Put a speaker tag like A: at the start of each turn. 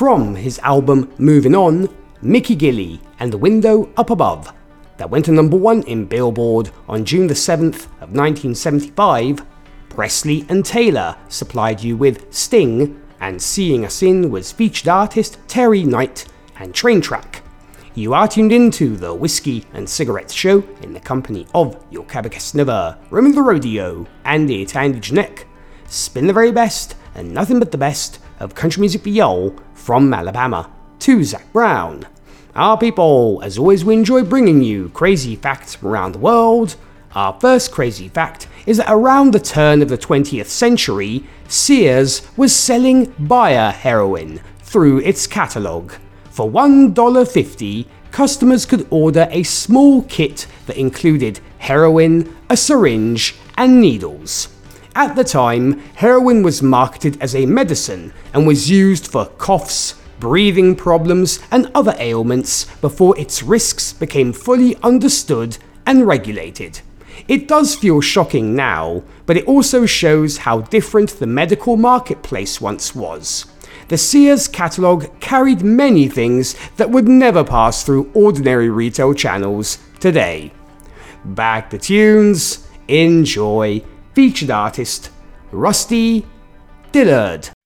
A: from his album Moving On, Mickey Gilley and The Window Up Above, that went to number 1 in Billboard on June the 7th of 1975. Presley and Taylor supplied you with Sting, and Seeing Us In was featured artist Terry Knight and Train Track. You are tuned into the Whiskey and Cigarettes Show in the company of your Cabocast Never, Roman the Rodeo, Andy Tandy Janek. Spin the very best and nothing but the best of country music for y'all from Alabama to Zach Brown. Our people, as always, we enjoy bringing you crazy facts from around the world. Our first crazy fact is that around the turn of the 20th century, Sears was selling Bayer heroin through its catalogue. For $1.50, customers could order a small kit that included heroin, a syringe, and needles. At the time, heroin was marketed as a medicine and was used for coughs, breathing problems, and other ailments before its risks became fully understood and regulated. It does feel shocking now, but it also shows how different the medical marketplace once was. The Sears catalogue carried many things that would never pass through ordinary retail channels today. Back to tunes, enjoy. Featured artist Rusty Dillard.